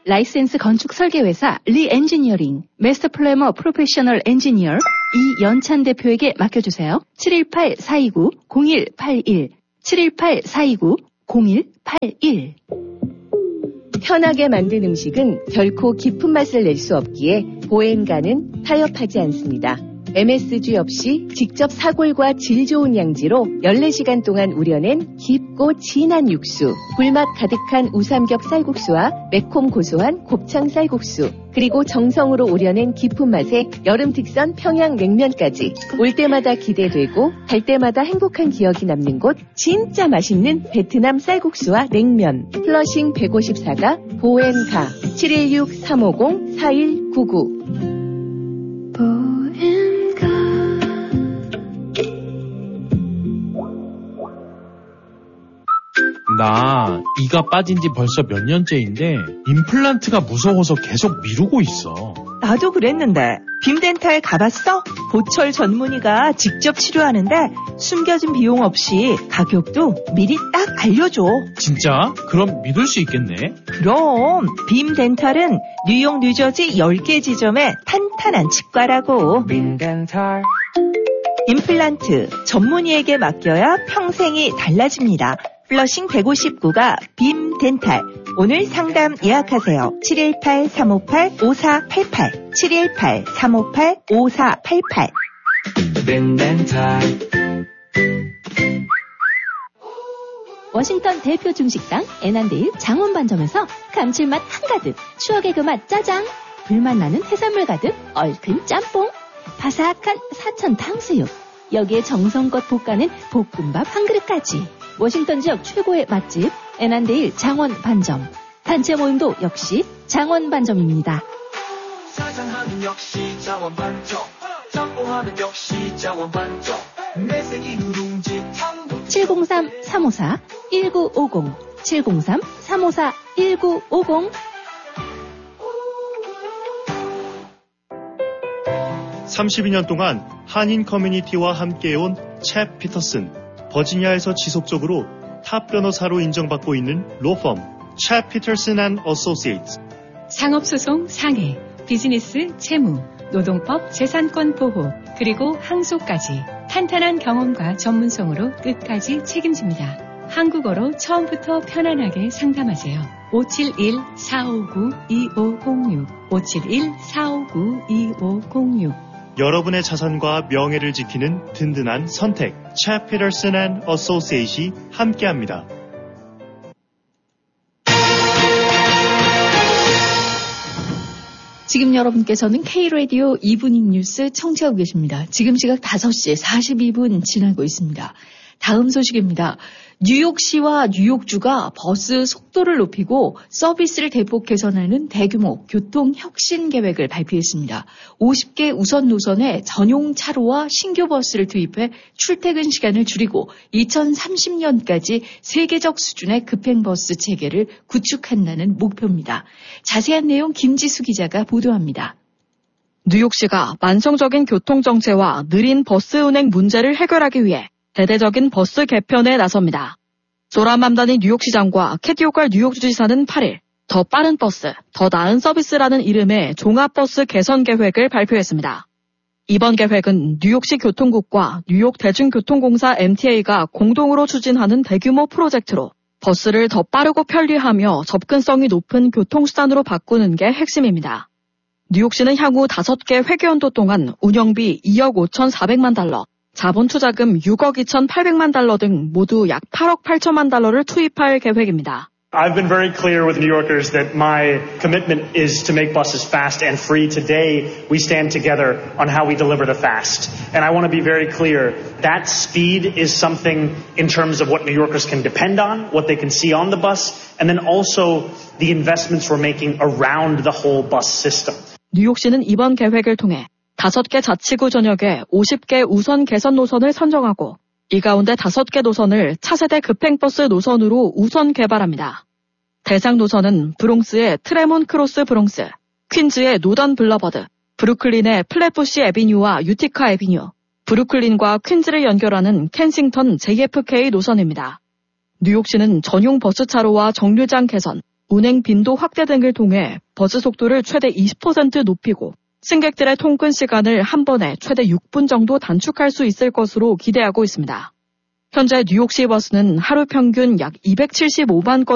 라이센스 건축 설계회사 리엔지니어링, 마스터 플래머 프로페셔널 엔지니어 이연찬 대표에게 맡겨주세요. 718-429-0181 718-429-0181 편하게 만든 음식은 결코 깊은 맛을 낼 수 없기에 보엔가는 타협하지 않습니다. MSG 없이 직접 사골과 질 좋은 양지로 14시간 동안 우려낸 깊고 진한 육수, 불맛 가득한 우삼겹 쌀국수와 매콤 고소한 곱창 쌀국수, 그리고 정성으로 우려낸 깊은 맛에 여름 특선 평양냉면까지 올 때마다 기대되고 갈 때마다 행복한 기억이 남는 곳 진짜 맛있는 베트남 쌀국수와 냉면. 플러싱 154가 보엔가 716-350-4199 나 이가 빠진 지 벌써 몇 년째인데 임플란트가 무서워서 계속 미루고 있어. 나도 그랬는데 빔덴탈 가봤어? 보철 전문의가 직접 치료하는데 숨겨진 비용 없이 가격도 미리 딱 알려줘. 진짜? 그럼 믿을 수 있겠네. 그럼 빔덴탈은 뉴욕, 뉴저지 10개 지점의 탄탄한 치과라고. 빔덴탈 임플란트 전문의에게 맡겨야 평생이 달라집니다. 플러싱 159가 빔덴탈. 오늘 상담 예약하세요. 718-358-5488 718-358-5488 빔덴탈. 워싱턴 대표 중식당 애난데일 장원반점에서 감칠맛 한가득, 추억의 그 맛 짜장, 불맛 나는 해산물 가득 얼큰 짬뽕, 바삭한 사천 탕수육, 여기에 정성껏 볶아낸 볶음밥 한 그릇까지. 워싱턴 지역 최고의 맛집 애난데일 장원반점. 단체 모임도 역시 장원반점입니다. 사장하는 역시 장원반점, 짬뽕하는 역시 장원반점, 매생이 누룽지 탕도 703-354-1950 703-354-1950 32년 동안 한인 커뮤니티와 함께해온 챕 피터슨, 버지니아에서 지속적으로 탑 변호사로 인정받고 있는 로펌 챕 피터슨 앤 어소시에이츠. 상업소송 상해, 비즈니스 채무, 노동법 재산권 보호, 그리고 항소까지 탄탄한 경험과 전문성으로 끝까지 책임집니다. 한국어로 처음부터 편안하게 상담하세요. 571-459-2506 571-459-2506 여러분의 자산과 명예를 지키는 든든한 선택 챕 피터슨 앤 어소시에이트이 함께합니다. 지금 여러분께서는 K라디오 이브닝 뉴스 청취하고 계십니다. 지금 시각 5시 42분 지나고 있습니다. 다음 소식입니다. 뉴욕시와 뉴욕주가 버스 속도를 높이고 서비스를 대폭 개선하는 대규모 교통혁신 계획을 발표했습니다. 50개 우선 노선에 전용 차로와 신규 버스를 투입해 출퇴근 시간을 줄이고 2030년까지 세계적 수준의 급행버스 체계를 구축한다는 목표입니다. 자세한 내용 김지수 기자가 보도합니다. 뉴욕시가 만성적인 교통정체와 느린 버스 운행 문제를 해결하기 위해 대대적인 버스 개편에 나섭니다. 조란 맘다니 뉴욕시장과 캐티 호칼 뉴욕주지사는 8일 더 빠른 버스, 더 나은 서비스라는 이름의 종합버스 개선 계획을 발표했습니다. 이번 계획은 뉴욕시 교통국과 뉴욕 대중교통공사 MTA가 공동으로 추진하는 대규모 프로젝트로 버스를 더 빠르고 편리하며 접근성이 높은 교통수단으로 바꾸는 게 핵심입니다. 뉴욕시는 향후 5개 회계연도 동안 운영비 2억 5,400만 달러, 자본 투자금 6억 2,800만 달러 등 모두 약 8억 8천만 달러를 투입할 계획입니다. I've been very clear with New Yorkers that my commitment is to make buses fast and free. Today, we stand together on how we deliver the fast. And I want to be very clear, that speed is something in terms of what New Yorkers can depend on, what they can see on the bus, and then also the investments we're making around the whole bus system. 뉴욕시는 이번 계획을 통해 5개 자치구 전역에 50개 우선 개선 노선을 선정하고 이 가운데 5개 노선을 차세대 급행버스 노선으로 우선 개발합니다. 대상 노선은 브롱스의 트레몬 크로스 브롱스, 퀸즈의 노던 블러버드, 브루클린의 플랫부시 애비뉴와 유티카 애비뉴, 브루클린과 퀸즈를 연결하는 켄싱턴 JFK 노선입니다. 뉴욕시는 전용 버스 차로와 정류장 개선, 운행 빈도 확대 등을 통해 버스 속도를 최대 20% 높이고 승객들의 통근 시간을 한 번에 최대 6분 정도 단축할 수 있을 것으로 기대하고 있습니다. 현재 뉴욕시 버스는 하루 평균 약 275만 건